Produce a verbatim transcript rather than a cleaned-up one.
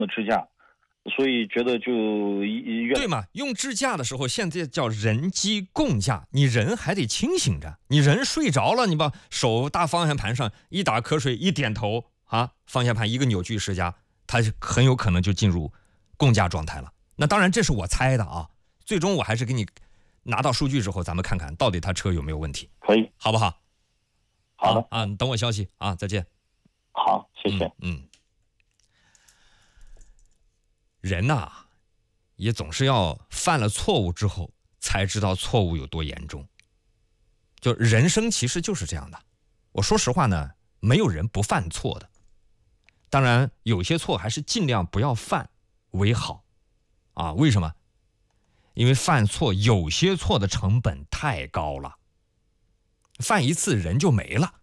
支架，所以觉得就越对嘛，用支架的时候，现在叫人机共驾，你人还得清醒着，你人睡着了，你把手搭方向盘上一打瞌睡一点头啊，方向盘一个扭矩施加，它很有可能就进入共驾状态了。那当然这是我猜的啊，最终我还是给你拿到数据之后，咱们看看到底他车有没有问题， 可以， 好不好？ 好的啊，你等我消息啊，再见。 好，谢谢。 嗯，嗯人呐、啊，也总是要犯了错误之后才知道错误有多严重。就人生其实就是这样的。我说实话呢，没有人不犯错的。当然，有些错还是尽量不要犯为好。啊，为什么？因为犯错有些错的成本太高了，犯一次人就没了。